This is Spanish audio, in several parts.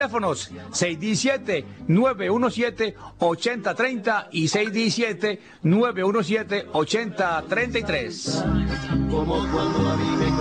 Teléfonos 617-917-8030 y 617-917-8033. Como cuando la vi me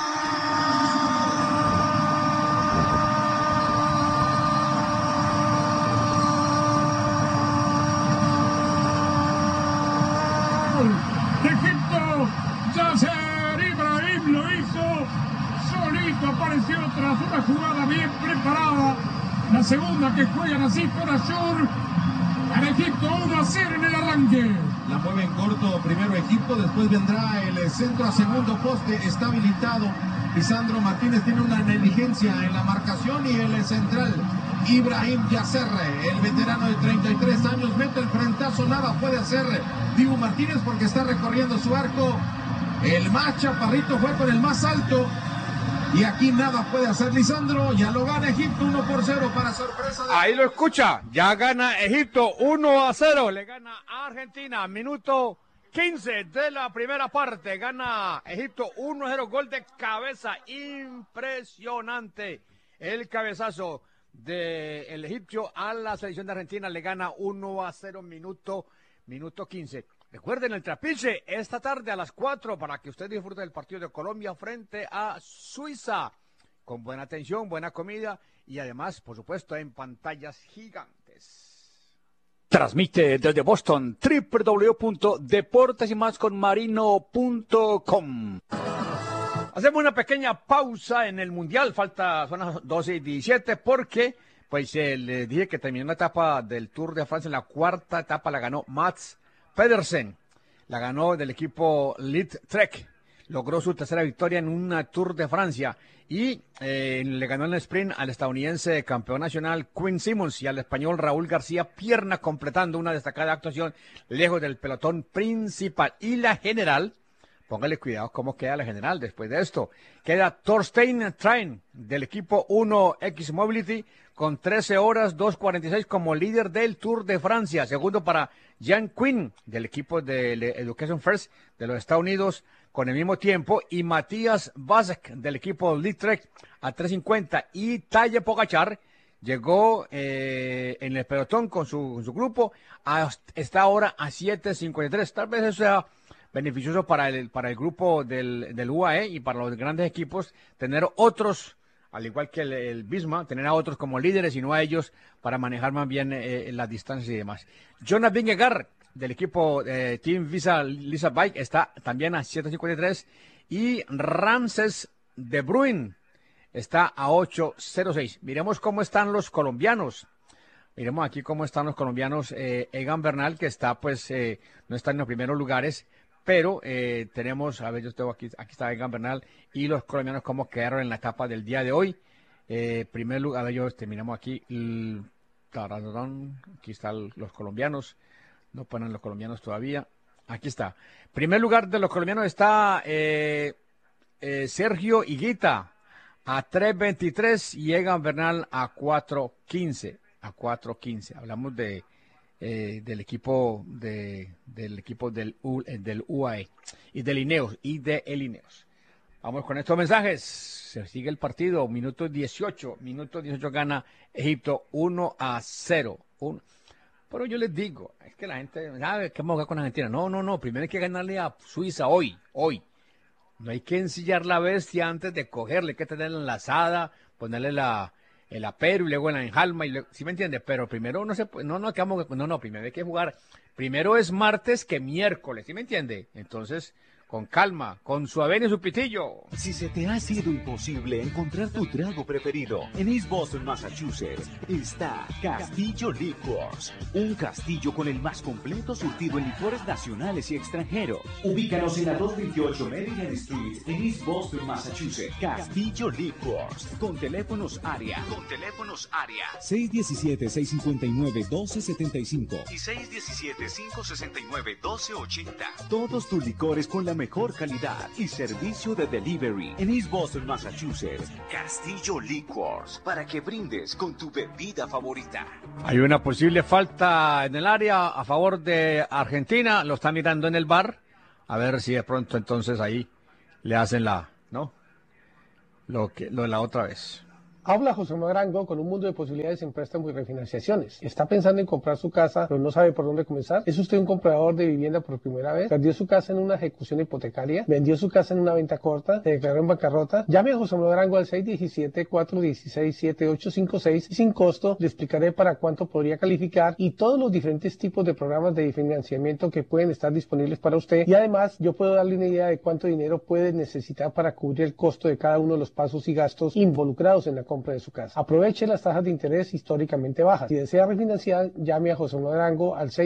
Egipto, Yasser Ibrahim lo hizo, solito apareció tras una jugada bien preparada, la segunda que juega Nassif Bonjour, para Egipto 1-0 en el arranque. La mueve en corto primero Egipto, después vendrá el centro a segundo poste, está habilitado. Lisandro Martínez tiene una negligencia en la marcación y el central Ibrahim Yasser, el veterano de 33 años, mete el frentazo, nada puede hacer Dibu Martínez porque está recorriendo su arco. El más chaparrito fue con el más alto y aquí nada puede hacer Lisandro. Ya lo gana Egipto 1-0 para sorpresa de... Ahí lo escucha, ya gana Egipto 1-0, le gana a Argentina, minuto 15 de la primera parte, gana Egipto 1-0, gol de cabeza, impresionante el cabezazo del egipcio a la selección de Argentina, le gana 1-0, minuto 15. Recuerden el trapiche esta tarde a las 4 para que usted disfrute del partido de Colombia frente a Suiza, con buena atención, buena comida y además, por supuesto, en pantallas gigantes. Transmite desde Boston www.deportesymasconmarino.com. Hacemos una pequeña pausa en el Mundial, son las 12:17 porque pues les dije que terminó una etapa del Tour de Francia, en la cuarta etapa la ganó Mats Pedersen, la ganó del equipo Lead Trek, logró su tercera victoria en una Tour de Francia y le ganó en el sprint al estadounidense campeón nacional Quinn Simmons y al español Raúl García Pierna, completando una destacada actuación lejos del pelotón principal. Y la general, póngale cuidado cómo queda la general después de esto, queda Thorstein Train del equipo 1X Mobility con 13 horas 2:46 como líder del Tour de Francia, segundo para Jan Quinn del equipo de Education First de los Estados Unidos con el mismo tiempo, y Matías Vazek del equipo Lead Trek a 3:50, y Tadej Pogačar llegó en el pelotón con su grupo a esta hora a 7:53. Tal vez eso sea beneficioso para el grupo del UAE y para los grandes equipos, tener otros, al igual que el Bisma, tener a otros como líderes y no a ellos para manejar más bien las distancias y demás. Jonas Vingegaard del equipo Team Lisa Bike está también a 7:53 y Ramses de Bruin está a 8:06. Miremos cómo están los colombianos. Miremos aquí cómo están los colombianos. Egan Bernal, que está pues no está en los primeros lugares, pero tenemos, a ver, yo tengo aquí está Egan Bernal y los colombianos cómo quedaron en la etapa del día de hoy. Primer lugar, a ver, yo terminamos aquí. Aquí están los colombianos. No ponen los colombianos todavía. Aquí está. Primer lugar de los colombianos está Sergio Higuita a 3:23 y Egan Bernal a 4:15. Hablamos del equipo del UAE y del Ineos. Vamos con estos mensajes. Se sigue el partido. Minuto 18 gana Egipto 1-0. Pero yo les digo, es que la gente sabe que vamos a jugar con Argentina. No, primero hay que ganarle a Suiza hoy. No hay que ensillar la bestia antes de cogerle, hay que tenerla enlazada, ponerle el apero y luego en la enjalma, ¿sí me entiende? Pero primero primero hay que jugar. Primero es martes que miércoles, ¿sí me entiende? Entonces, con calma, con su avena y su pitillo. Si se te ha sido imposible encontrar tu trago preferido, en East Boston, Massachusetts, está Castillo Liquors. Un castillo con el más completo surtido en licores nacionales y extranjeros. Ubícanos en la 228 Maryland Street, en East Boston, Massachusetts. Castillo Liquors. Con teléfonos área. 617-659-1275. Y 617-569-1280. Todos tus licores con la mejor calidad y servicio de delivery en East Boston, Massachusetts. Castillo Liquors, para que brindes con tu bebida favorita. Hay una posible falta en el área a favor de Argentina, lo está mirando en el VAR, a ver si de pronto entonces ahí le hacen lo de la otra vez. Habla José Manuel Arango con un mundo de posibilidades en préstamos y refinanciaciones. ¿Está pensando en comprar su casa, pero no sabe por dónde comenzar? ¿Es usted un comprador de vivienda por primera vez? ¿Perdió su casa en una ejecución hipotecaria? ¿Vendió su casa en una venta corta? ¿Se declaró en bancarrota? Llame a José Manuel Arango al 617-416-7856 y sin costo le explicaré para cuánto podría calificar y todos los diferentes tipos de programas de financiamiento que pueden estar disponibles para usted. Y además, yo puedo darle una idea de cuánto dinero puede necesitar para cubrir el costo de cada uno de los pasos y gastos involucrados en la compra de su casa. Aproveche las tasas de interés históricamente bajas. Si desea refinanciar, llame a José Manuel Arango al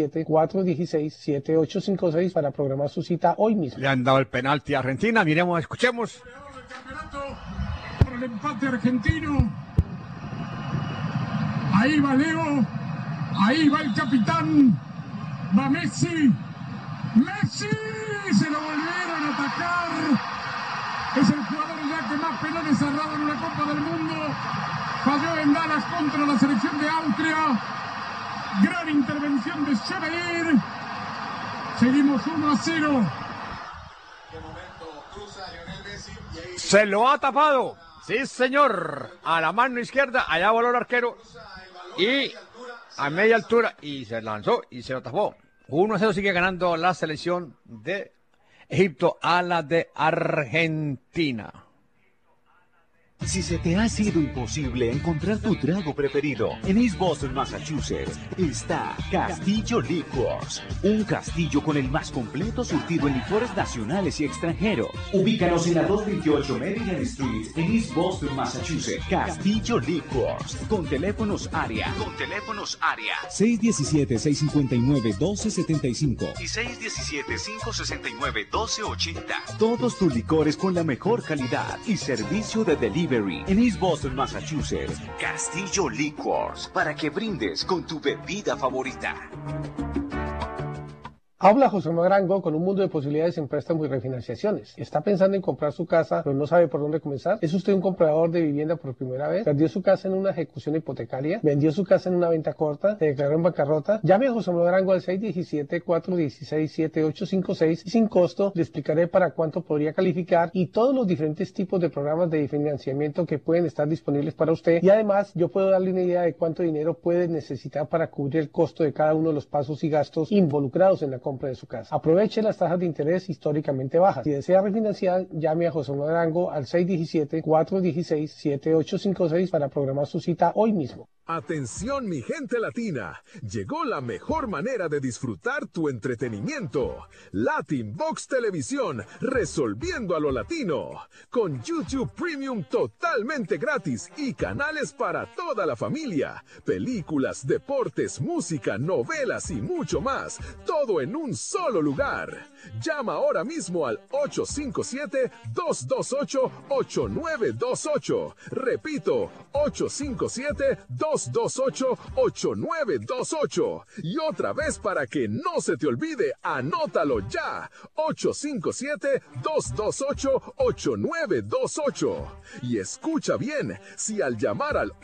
617-416-7856 para programar su cita hoy mismo. Le han dado el penalti a Argentina. Miremos, escuchemos. El campeonato por el empate argentino. Ahí va Leo. Ahí va el capitán. Va Messi. Messi. Se lo volvieron a atacar. Es el jugador ya que más penales ha dado en una Copa del Mundo. Falló en Dallas contra la selección de Austria. Gran intervención de Chevalier. Seguimos 1-0. Se lo ha tapado. Sí, señor. A la mano izquierda. Allá voló el arquero. Y a media altura. Y se lanzó y se lo tapó. 1-0 sigue ganando la selección de Egipto a la de Argentina. Si se te ha sido imposible encontrar tu trago preferido, en East Boston, Massachusetts, está Castillo Liquors. Un castillo con el más completo surtido en licores nacionales y extranjeros. Ubícanos en la 228 Maryland Street, en East Boston, Massachusetts. Castillo Liquors. Con teléfonos área. 617-659-1275. Y 617-569-1280. Todos tus licores con la mejor calidad y servicio de delivery. En East Boston, Massachusetts. Castillo Liquors, para que brindes con tu bebida favorita. Habla José Manuel Arango con un mundo de posibilidades en préstamos y refinanciaciones. ¿Está pensando en comprar su casa, pero no sabe por dónde comenzar? ¿Es usted un comprador de vivienda por primera vez? ¿Perdió su casa en una ejecución hipotecaria? ¿Vendió su casa en una venta corta? ¿Se declaró en bancarrota? Llame a José Manuel Arango al 617-416-7856 y sin costo le explicaré para cuánto podría calificar y todos los diferentes tipos de programas de financiamiento que pueden estar disponibles para usted. Y además, yo puedo darle una idea de cuánto dinero puede necesitar para cubrir el costo de cada uno de los pasos y gastos involucrados en la compra de su casa. Aproveche las tasas de interés históricamente bajas. Si desea refinanciar, llame a José Manuel Arango al 617-416-7856 para programar su cita hoy mismo. Atención mi gente latina, llegó la mejor manera de disfrutar tu entretenimiento. Latin Box Televisión, resolviendo a lo latino. Con YouTube Premium totalmente gratis y canales para toda la familia. Películas, deportes, música, novelas y mucho más. Todo en un solo lugar. Llama ahora mismo al 857-228-8928. Repito, 857-228-8928. Y otra vez para que no se te olvide, anótalo ya. 857-228-8928. Y escucha bien, si al llamar al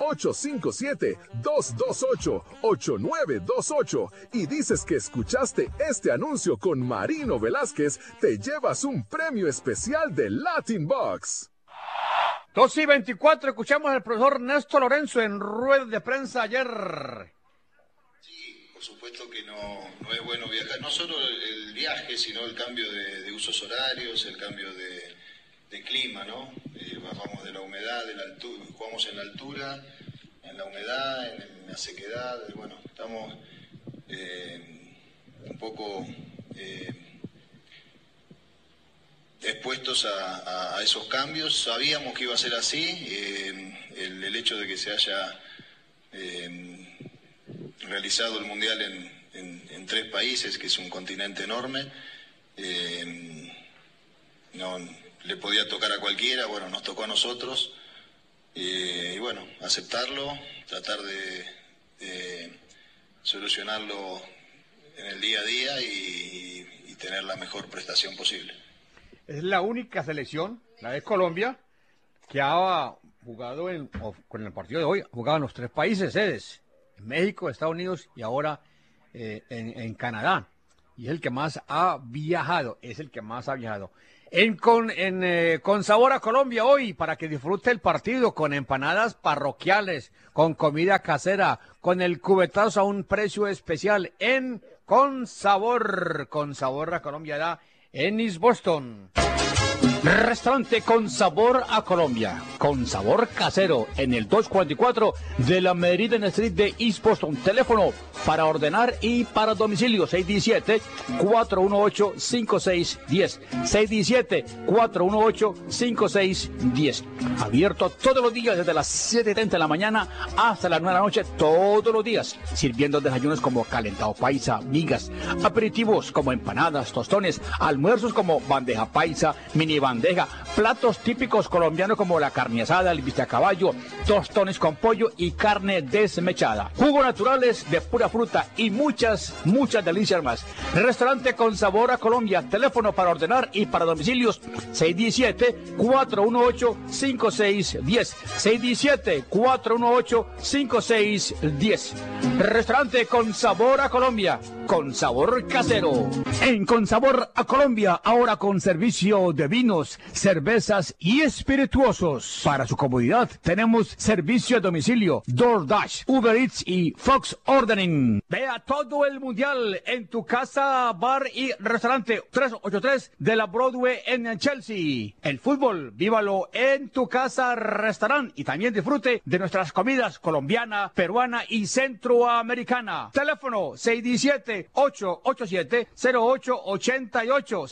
857-228-8928 y dices que escuchaste este anuncio con Marino Velázquez, te llevas un premio especial de Latin Box. 2:24, escuchamos al profesor Néstor Lorenzo en rueda de prensa ayer. Sí, por supuesto que no es bueno viajar, no solo el viaje, sino el cambio de usos horarios, el cambio de clima, ¿no? Bajamos de la humedad, de la altura, jugamos en la altura, en la humedad, en la sequedad, bueno, estamos un poco expuestos a esos cambios. Sabíamos que iba a ser así, el hecho de que se haya realizado el Mundial en 3 países, que es un continente enorme, no le podía tocar a cualquiera, bueno, nos tocó a nosotros, y bueno, aceptarlo, tratar de solucionarlo en el día a día y tener la mejor prestación posible. Es la única selección, la de Colombia, que ha jugado con el partido de hoy, ha jugado en los 3 países sedes, en México, Estados Unidos y ahora en Canadá. Y es el que más ha viajado, Con sabor a Colombia hoy, para que disfrute el partido con empanadas parroquiales, con comida casera, con el cubetazo a un precio especial Con sabor a Colombia da en East Boston. Restaurante Con Sabor a Colombia, con sabor casero, en el 244 de la Meridian Street de East Boston. Teléfono para ordenar y para domicilio, 617-418-5610. 617-418-5610. Abierto todos los días desde las 7:30 de la mañana hasta las 9 de la noche, todos los días, sirviendo desayunos como calentado paisa, migas, aperitivos como empanadas, tostones, almuerzos como bandeja paisa, mini bandeja, platos típicos colombianos como la carne asada, el bistec a caballo, tostones con pollo y carne desmechada, jugos naturales de pura fruta y muchas delicias más. Restaurante Con Sabor a Colombia. Teléfono para ordenar y para domicilios, 617-418-5610. 617-418-5610. Restaurante Con Sabor a Colombia, con sabor casero. En Con Sabor a Colombia, ahora con servicio de vinos, cervezas y espirituosos. Para su comodidad, tenemos servicio a domicilio, DoorDash, Uber Eats y Fox Ordering. Vea todo el mundial en tu casa, bar y restaurante 383 de la Broadway en Chelsea. El fútbol, vívalo en tu casa, restaurante, y también disfrute de nuestras comidas colombiana, peruana y centroamericana. Teléfono 617-887-0888.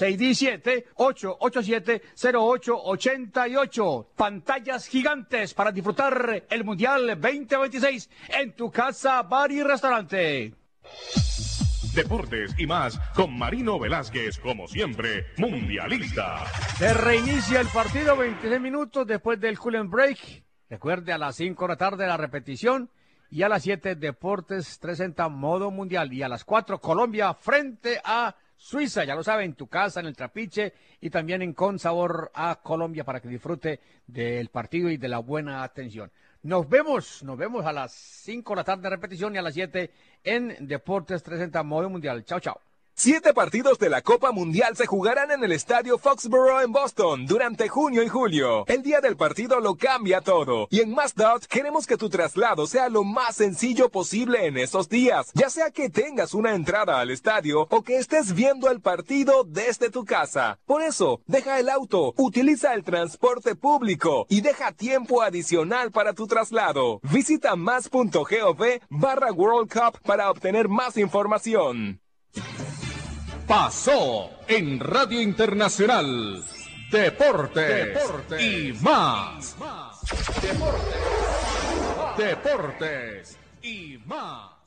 617-887-0888. Pantallas gigantes para disfrutar el Mundial 2026 en tu casa, bar y restaurante. Deportes y más con Marino Velázquez, como siempre, mundialista. Se reinicia el partido, 26 minutos después del cool and break. Recuerde, a las 5 de la tarde la repetición. Y a las 7, Deportes 360 modo mundial. Y a las 4, Colombia frente a Suiza. Ya lo sabe, en tu casa, en el Trapiche, y también en Con Sabor a Colombia, para que disfrute del partido y de la buena atención. Nos vemos a las 5 de la tarde de repetición y a las 7 en Deportes 360 modo mundial. Chao, chao. 7 partidos de la Copa Mundial se jugarán en el estadio Foxborough en Boston durante junio y julio. El día del partido lo cambia todo. Y en MassDOT queremos que tu traslado sea lo más sencillo posible en esos días. Ya sea que tengas una entrada al estadio o que estés viendo el partido desde tu casa. Por eso, deja el auto, utiliza el transporte público y deja tiempo adicional para tu traslado. Visita mas.gov/World Cup para obtener más información. Pasó en Radio Internacional Deportes y más. Deportes y más.